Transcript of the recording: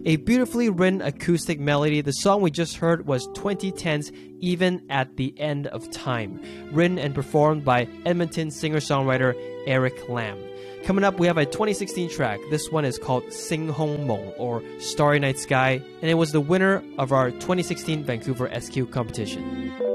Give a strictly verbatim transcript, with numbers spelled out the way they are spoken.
A beautifully written acoustic melody, the song we just heard was twenty ten's Even at the End of Time, written and performed by Edmonton singer-songwriter Eric Lam. Coming up, we have a twenty sixteen track. This one is called Sing Hong Mong, or Starry Night Sky, and it was the winner of our twenty sixteen Vancouver S Q competition.